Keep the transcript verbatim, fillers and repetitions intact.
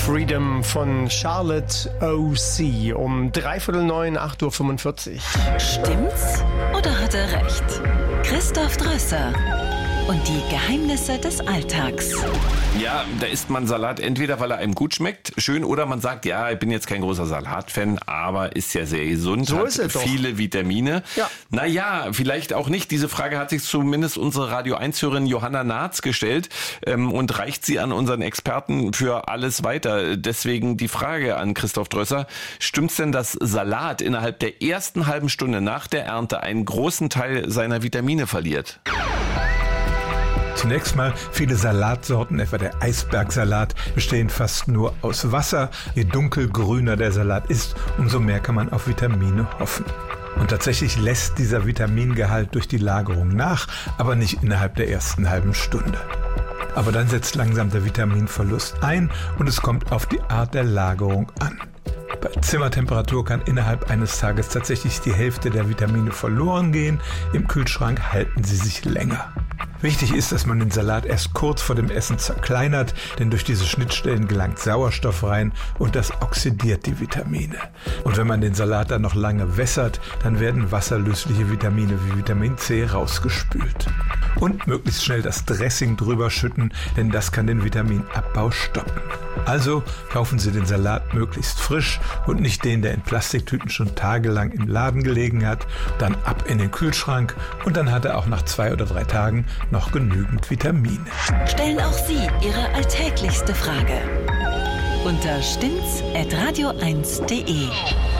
Freedom von Charlotte O C um dreiviertel neun, acht Uhr fünfundvierzig. Stimmt's oder hat er recht? Christoph Drösser und die Geheimnisse des Alltags. Ja, da isst man Salat entweder, weil er einem gut schmeckt, schön, oder man sagt, ja, ich bin jetzt kein großer Salatfan, aber ist ja sehr gesund, so hat ist es viele doch. Vitamine. Ja. Naja, vielleicht auch nicht. Diese Frage hat sich zumindest unsere Radio eins Hörerin Johanna Naatz gestellt ähm, und reicht sie an unseren Experten für alles weiter. Deswegen die Frage an Christoph Drösser, stimmt's denn, dass Salat innerhalb der ersten halben Stunde nach der Ernte einen großen Teil seiner Vitamine verliert? Zunächst mal, viele Salatsorten, etwa der Eisbergsalat, bestehen fast nur aus Wasser. Je dunkelgrüner der Salat ist, umso mehr kann man auf Vitamine hoffen. Und tatsächlich lässt dieser Vitamingehalt durch die Lagerung nach, aber nicht innerhalb der ersten halben Stunde. Aber dann setzt langsam der Vitaminverlust ein und es kommt auf die Art der Lagerung an. Bei Zimmertemperatur kann innerhalb eines Tages tatsächlich die Hälfte der Vitamine verloren gehen. Im Kühlschrank halten sie sich länger. Wichtig ist, dass man den Salat erst kurz vor dem Essen zerkleinert, denn durch diese Schnittstellen gelangt Sauerstoff rein und das oxidiert die Vitamine. Und wenn man den Salat dann noch lange wässert, dann werden wasserlösliche Vitamine wie Vitamin C rausgespült. Und möglichst schnell das Dressing drüber schütten, denn das kann den Vitaminabbau stoppen. Also kaufen Sie den Salat möglichst frisch und nicht den, der in Plastiktüten schon tagelang im Laden gelegen hat. Dann ab in den Kühlschrank und dann hat er auch nach zwei oder drei Tagen noch genügend Vitamine. Stellen auch Sie Ihre alltäglichste Frage unter stimmt's at radio eins punkt de.